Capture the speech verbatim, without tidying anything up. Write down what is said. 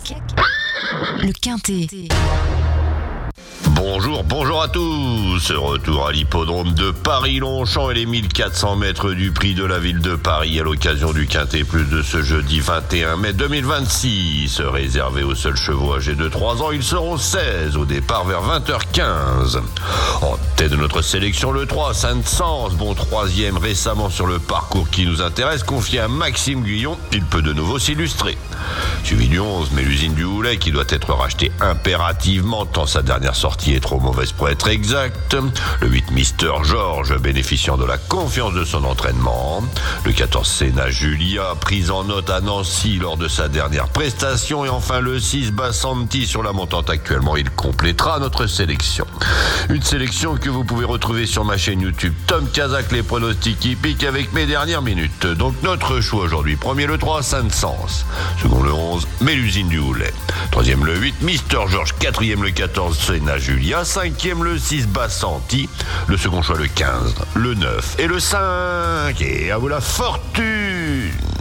le Quintet. Bonjour, bonjour à tous. Retour à l'hippodrome de Paris-Longchamp et les mille quatre cents mètres du prix de la ville de Paris à l'occasion du Quintet Plus de ce jeudi vingt et un mai deux mille vingt-six. Réservé aux seuls chevaux âgés de trois ans, ils seront seize au départ vers vingt heures quinze. En tête de notre sélection, le trois, Saint-Saëns, bon troisième récemment sur le parcours qui nous intéresse, confié à Maxime Guyon. Il peut de nouveau s'illustrer. Suivi du onze, Mélusine du Houlet, qui doit être racheté impérativement tant sa dernière sortie est trop mauvaise pour être exacte. Le huit, Mister George, bénéficiant de la confiance de son entraînement. Le quatorze, Senna Julia, prise en note à Nancy lors de sa dernière prestation. Et enfin le six, Bassanti, sur la montante actuellement. Il complétera notre sélection. Une sélection que vous pouvez retrouver sur ma chaîne YouTube Tom Kazak, les pronostics hippiques avec mes dernières minutes. Donc notre choix aujourd'hui. Premier le trois, Saint-Saëns. Second le onze, Mélusine du Houlet. Troisième le huit, Mister George. Quatrième le quatorze, Senna Julia. Cinquième le six, Bassanti. Le second choix le quinze, le neuf et le cinq. Et à vous la fortune!